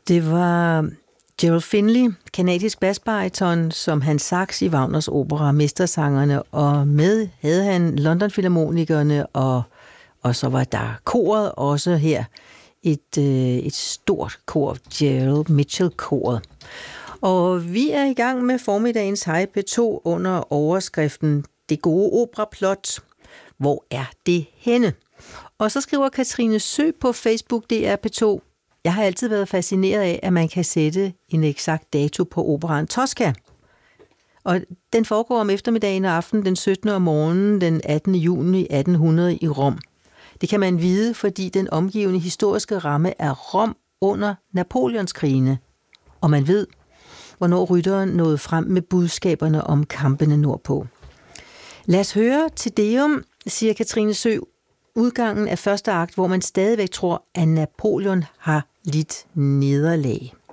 Det var Gerald Finley, kanadisk basbariton, som han sax i Wagners opera Mestersangerne, og med havde han London Filharmonikerne, og så var der koret også her, et stort kor, Gerald Mitchell-koret. Og vi er i gang med formiddagens Hej P2 under overskriften Det gode operaplot. Hvor er det henne? Og så skriver Katrine Sø på Facebook, det er P2. Jeg har altid været fascineret af, at man kan sætte en eksakt dato på operaen Tosca. Og den foregår om eftermiddagen og aftenen den 17. om morgenen den 18. juni 1800 i Rom. Det kan man vide, fordi den omgivende historiske ramme er Rom under Napoleonskrigene. Og man ved, hvornår rytteren nåede frem med budskaberne om kampene nordpå. Lad os høre til Deum, siger Katrine Sø, udgangen af første akt, hvor man stadigvæk tror, at Napoleon har lidt nederlag.